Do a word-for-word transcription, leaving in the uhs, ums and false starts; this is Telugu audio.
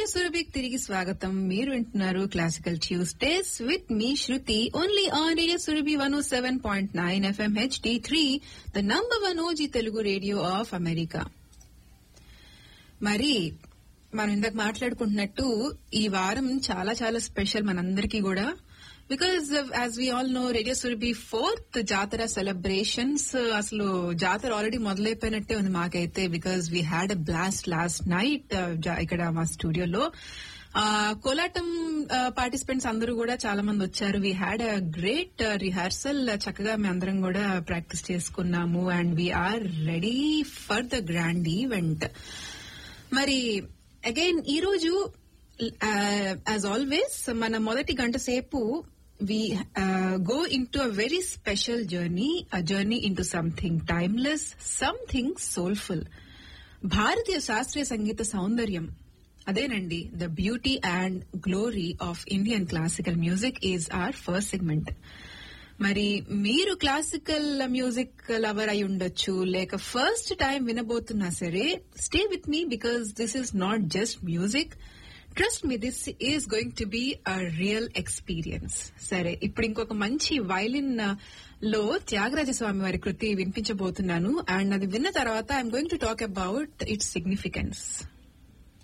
సురభికి తిరిగి స్వాగతం. మీరు వింటున్నారు classical Tuesdays with me Shruti only on radio Surabhi one oh seven point nine FM HD three, the number one OG Telugu radio of America. మరి మనం ఇందాక మాట్లాడుకుంటున్నట్టు ఈ వారం చాలా చాలా స్పెషల్ మనందరికీ కూడా. Because as we all know radio Surabhi fourth జాతర సెలబ్రేషన్స్. అసలు జాతర ఆల్రెడీ మొదలైపోయినట్టే ఉంది మాకైతే. Because we had a blast last night ఇక్కడ మా స్టూడియోలో. కోలాటం పార్టిసిపెంట్స్ అందరూ కూడా చాలా మంది వచ్చారు. We had a great rehearsal. చక్కగా మేము అందరం కూడా ప్రాక్టీస్ చేసుకున్నాము and we are ready for the grand event. మరి అగైన్ ఈ రోజు యాజ్ ఆల్వేస్ మన మొదటి గంట సేపు we uh, go into a very special journey, a journey into something timeless, something soulful. భారతీయ శాస్త్రీయ సంగీత సౌందర్యం అదేనండి. The beauty and glory of Indian classical music is our first segment. మరి మీరు క్లాసికల్ మ్యూజిక్ లవర్ అయి ఉండొచ్చు, లేక ఫస్ట్ టైం వినబోతున్నా సరే, stay with me because this is not just music. Trust me, this is going to be a real experience. సరే, ఇప్పుడు ఇంకొక మంచి వైలిన్ లో త్యాగరాజ స్వామి వారి కృతి వినిపించబోతున్నాను. అండ్ అది విన్న తర్వాత I'm going to talk about its significance.